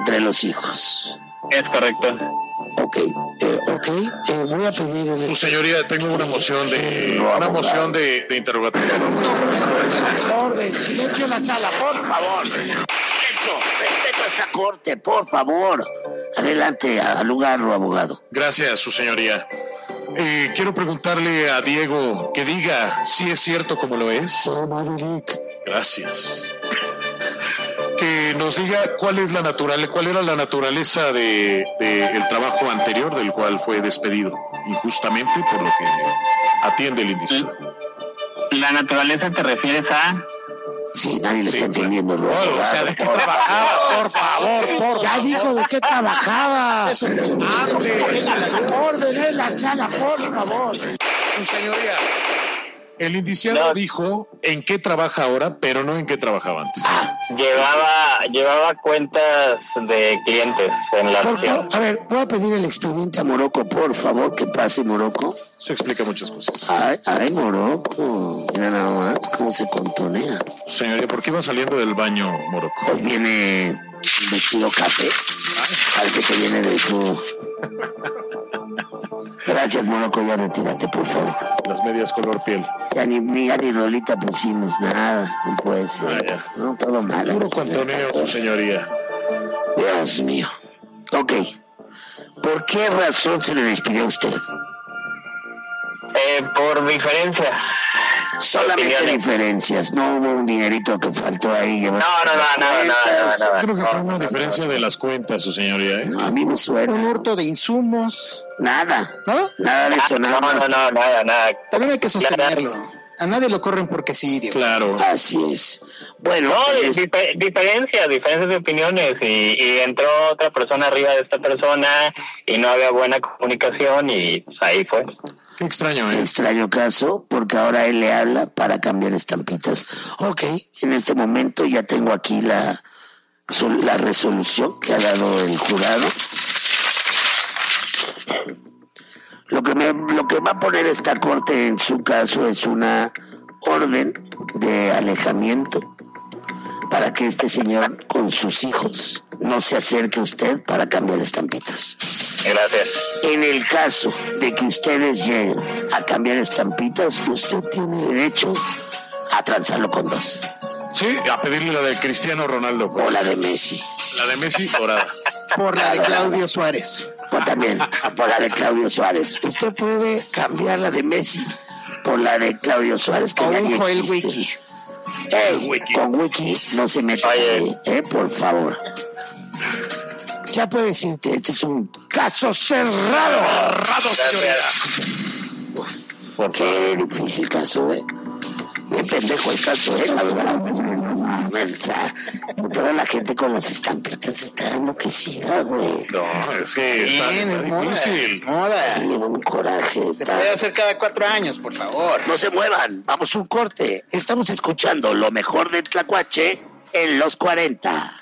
entre los hijos. Es correcto. Ok, voy a pedir... Su señoría, tengo una moción de interrogatorio. Orden, silencio en la sala, por favor. Silencio, respeto a esta corte, por favor. Adelante, al lugar, abogado. Gracias, su señoría. Quiero preguntarle a Diego que diga si es cierto como lo es. Gracias. Que nos diga cuál era la naturaleza de el trabajo anterior del cual fue despedido injustamente por lo que atiende el indiciado. ¿La naturaleza te refieres a...? Sí, nadie le está entendiendo. O sea, ¿de qué trabajabas? Por favor. Ya dijo de qué trabajabas. Orden en la sala, por favor. Su señoría. El indiciado dijo en qué trabaja ahora, pero no en qué trabajaba antes. Llevaba cuentas de clientes en la acción. A ver, voy a pedir el expediente a Morocco, por favor, que pase, Morocco. Eso explica muchas cosas. Ay, Morocco. Mira nada más cómo se contonea. Señoría, ¿por qué iba saliendo del baño, Morocco? Hoy viene vestido café. Parece que viene de tu... Gracias, Morocco, ya retírate, por favor. Las medias color piel. Ya ni rolita pusimos, nada, no puede ser. No, todo mal. Puro contoneo, su señoría. Dios mío. Ok. ¿Por qué razón se le despidió a usted? Por diferencia. Solamente diferencias, no hubo un dinerito que faltó ahí. No. Creo que fue una diferencia de las cuentas, su señoría. No, a mí me suena. Un hurto de insumos. Nada. ¿No? Nada de eso, nada. Nada. También hay que sostenerlo. A nadie lo corren porque sí, Diego. Claro. Así es. Bueno. No, diferencias de opiniones. Y entró otra persona arriba de esta persona y no había buena comunicación y pues, ahí fue. Qué extraño, Qué extraño caso, porque ahora él le habla para cambiar estampitas. Ok, en este momento ya tengo aquí la resolución que ha dado el jurado. Lo que va a poner esta corte en su caso es una orden de alejamiento para que este señor con sus hijos no se acerque a usted para cambiar estampitas. Gracias. En el caso de que ustedes lleguen a cambiar estampitas, usted tiene derecho a transarlo con dos. Sí, a pedirle la de Cristiano Ronaldo. O la de Messi. La de Messi dorada. Por la de Claudio Suárez. O también por la de Claudio Suárez. Usted puede cambiar la de Messi por la de Claudio Suárez, que ya o el existe. Wiki. Con Wiki no se meta, por favor. Ya puedo decirte, este es un caso cerrado. Qué difícil caso, Muy pendejo el caso, la verdad. Pero la gente con las estampitas está enloquecida, güey. No, es que está difícil. Moda. Me da un coraje. Se puede hacer cada 4 años, por favor. No se muevan, vamos a un corte. Estamos escuchando lo mejor de Tlacuache en los 40.